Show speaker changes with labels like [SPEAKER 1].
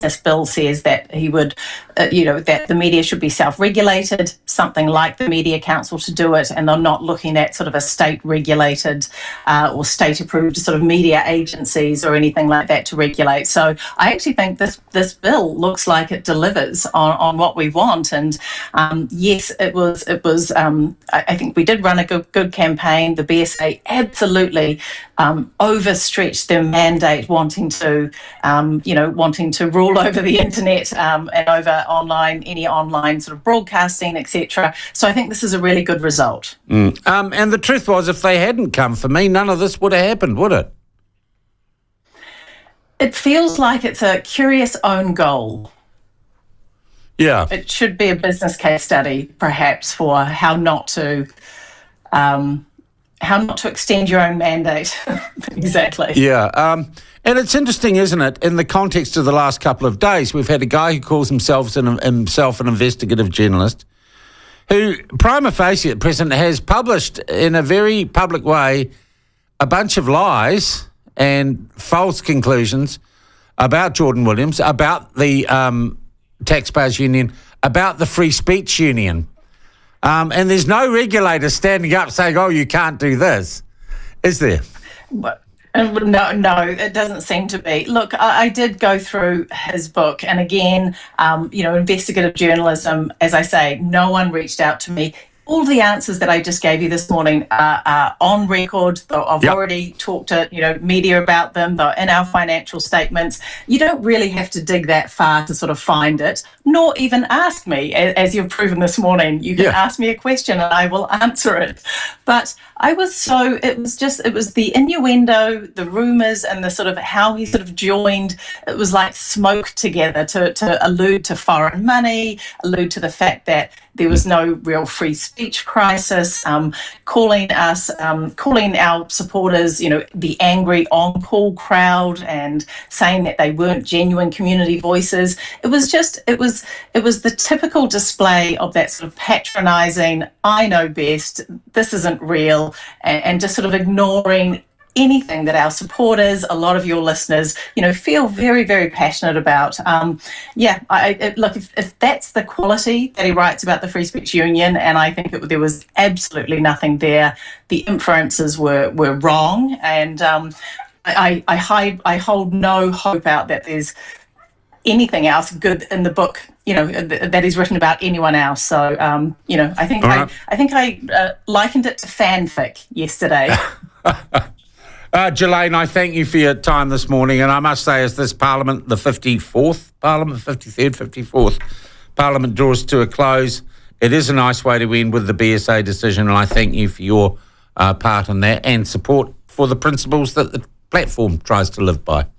[SPEAKER 1] this bill says that he would, that the media should be self-regulated, something like the Media Council to do it, and they're not looking at sort of a state-regulated or state-approved sort of media agencies or anything like that to regulate. So I actually think this bill looks like it delivers on what we want. And yes, it was. I think we did run a good campaign. The BSA absolutely overstretched their mandate, wanting to rule over the internet and over any online sort of broadcasting, etc. So I think this is a really good result.
[SPEAKER 2] And the truth was, if they hadn't come for me, none of this would have happened, would it?
[SPEAKER 1] It feels like it's a curious own goal.
[SPEAKER 2] Yeah.
[SPEAKER 1] It should be a business case study, perhaps, for how not to extend your own mandate. Exactly.
[SPEAKER 2] Yeah. And it's interesting, isn't it, in the context of the last couple of days, we've had a guy who calls himself an investigative journalist who, prima facie at present, has published in a very public way a bunch of lies and false conclusions about Jordan Williams, about the Taxpayers Union, about the Free Speech Union. And there's no regulator standing up saying, oh, you can't do this, is there?
[SPEAKER 1] No, it doesn't seem to be. Look, I did go through his book, and again, investigative journalism, as I say, no one reached out to me. All the answers that I just gave you this morning are on record. I've already talked to media about them. They're in our financial statements. You don't really have to dig that far to sort of find it, nor even ask me, as you've proven this morning. You can ask me a question and I will answer it. But it was the innuendo, the rumours, and the sort of how he sort of joined. It was like smoke together to allude to foreign money, allude to the fact that there was no real free speech crisis, calling our supporters, the angry on-call crowd, and saying that they weren't genuine community voices. It was the typical display of that sort of patronising, I know best, this isn't real, and just sort of ignoring anything that our supporters, a lot of your listeners, feel very, very passionate about. Look, if that's the quality that he writes about the Free Speech Union, and I think there was absolutely nothing there. The inferences were wrong, and I hold no hope out that there's anything else good in the book, that is written about anyone else. So, I think I likened it to fanfic yesterday.
[SPEAKER 2] Ghislaine, I thank you for your time this morning, and I must say, as this Parliament, the 53rd, 54th Parliament draws to a close, it is a nice way to end with the BSA decision, and I thank you for your part in that and support for the principles that the platform tries to live by.